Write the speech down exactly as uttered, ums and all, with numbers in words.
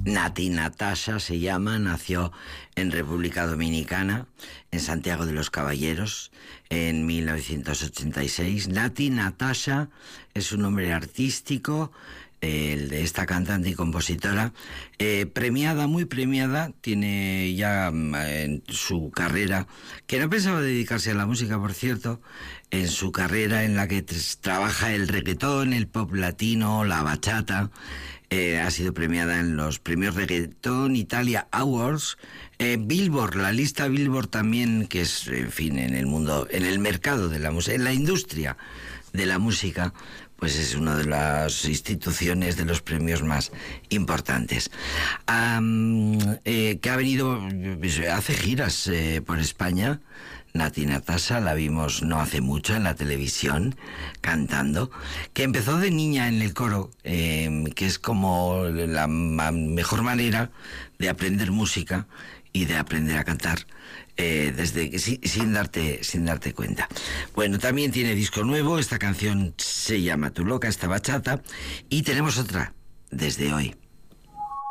Nati Natasha se llama, nació en República Dominicana, en Santiago de los Caballeros, en mil novecientos ochenta y seis. Nati Natasha es un nombre artístico, eh, el de esta cantante y compositora, eh, premiada, muy premiada, tiene ya eh, en su carrera, que no pensaba dedicarse a la música, por cierto, en su carrera en la que trabaja el reggaetón, el pop latino, la bachata. Eh, ha sido premiada en los premios Reggaeton Italia Awards, eh, Billboard, la lista Billboard también, que es, en fin, en el mundo, en el mercado de la música, en la industria de la música, pues es una de las instituciones de los premios más importantes. Um, eh, que ha venido, hace giras eh, por España. Nati Natasha la vimos no hace mucho en la televisión cantando, que empezó de niña en el coro, eh, que es como la ma- mejor manera de aprender música y de aprender a cantar, eh, desde que, sin, sin darte sin darte cuenta. Bueno, también tiene disco nuevo, esta canción se llama Tu Loca, esta bachata, y tenemos otra desde hoy.